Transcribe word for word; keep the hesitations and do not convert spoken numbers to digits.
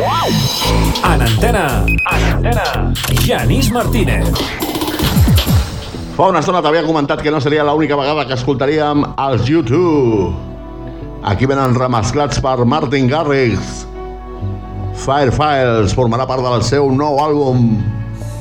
En antena, en antena, Genís Martínez. Fa una estona t'havia comentat que no seria l'única vegada que escoltaríem els U dos. Aquí venen remesclats per Martin Garrix. Fire Files formarà part del seu nou àlbum